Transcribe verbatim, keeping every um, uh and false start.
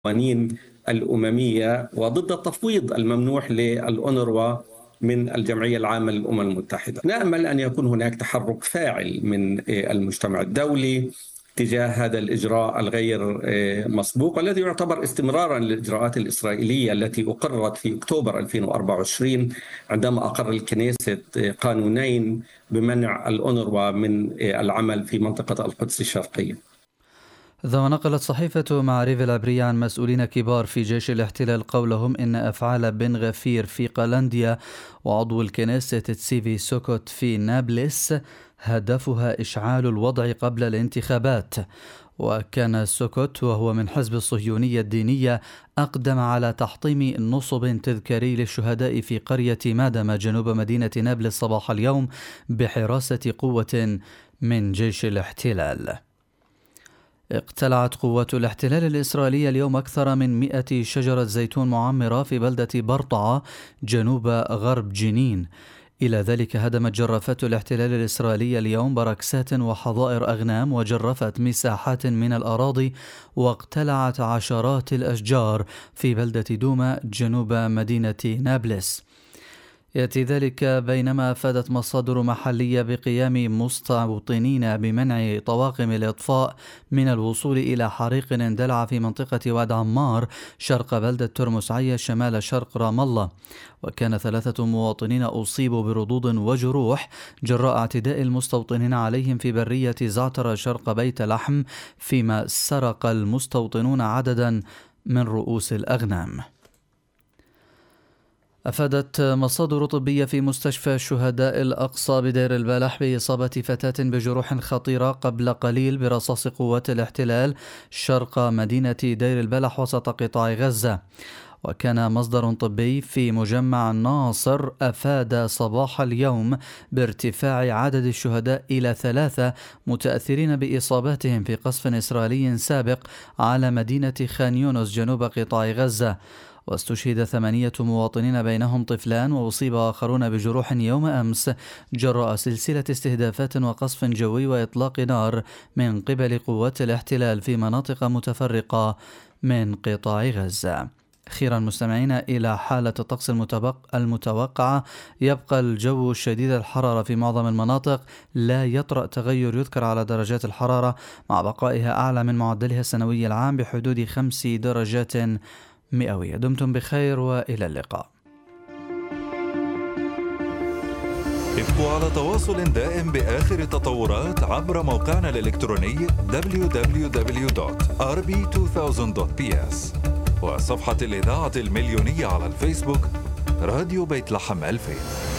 القوانين الأممية وضد التفويض الممنوح للأونروا من الجمعية العامة للأمم المتحدة. نأمل أن يكون هناك تحرك فاعل من المجتمع الدولي تجاه هذا الإجراء الغير مسبوق والذي يعتبر استمرارا للإجراءات الإسرائيلية التي أقرت في أكتوبر ألفين وأربعة وعشرين عندما أقر الكنيست قانونين بمنع الأونروا من العمل في منطقة القدس الشرقية. ذا نقلت صحيفة معاريف العبرية عن مسؤولين كبار في جيش الاحتلال قولهم إن أفعال بن غفير في قلنديا وعضو الكنيست تسيفي سوكوت في نابلس هدفها إشعال الوضع قبل الانتخابات. وكان سوكوت وهو من حزب الصهيونية الدينية أقدم على تحطيم نصب تذكاري للشهداء في قرية مادم جنوب مدينة نابلس صباح اليوم بحراسة قوة من جيش الاحتلال. اقتلعت قوات الاحتلال الإسرائيلية اليوم أكثر من مئة شجرة زيتون معمرة في بلدة برطعة جنوب غرب جنين. إلى ذلك هدمت جرافات الاحتلال الإسرائيلية اليوم براكسات وحظائر أغنام وجرفت مساحات من الأراضي واقتلعت عشرات الأشجار في بلدة دوما جنوب مدينة نابلس. يأتي ذلك بينما أفادت مصادر محلية بقيام مستوطنين بمنع طواقم الإطفاء من الوصول إلى حريق اندلع في منطقة واد عمار شرق بلدة ترمس عيا شمال شرق رام الله. وكان ثلاثة مواطنين أصيبوا بردود وجروح جراء اعتداء المستوطنين عليهم في برية زعتر شرق بيت لحم، فيما سرق المستوطنون عددا من رؤوس الأغنام. أفادت مصادر طبية في مستشفى شهداء الأقصى بدير البلح بإصابة فتاة بجروح خطيرة قبل قليل برصاص قوات الاحتلال شرق مدينة دير البلح وسط قطاع غزة. وكان مصدر طبي في مجمع الناصر أفاد صباح اليوم بارتفاع عدد الشهداء إلى ثلاثة متأثرين بإصاباتهم في قصف إسرائيلي سابق على مدينة خان يونس جنوب قطاع غزة. واستشهد ثمانية مواطنين بينهم طفلان وأصيب آخرون بجروح يوم أمس جراء سلسلة استهدافات وقصف جوي وإطلاق نار من قبل قوات الاحتلال في مناطق متفرقة من قطاع غزة. أخيرا مستمعين إلى حالة الطقس المتوقعة، يبقى الجو شديد الحرارة في معظم المناطق، لا يطرأ تغير يذكر على درجات الحرارة مع بقائها أعلى من معدلها السنوي العام بحدود خمس درجات مئوية. دمتم بخير وإلى اللقاء. ابقوا على تواصل دائم بآخر التطورات عبر موقعنا الإلكتروني دبليو دبليو دبليو دوت آر بي ألفين دوت بي إس وصفحة الإذاعة المليونية على الفيسبوك راديو بيت لحم ألفين.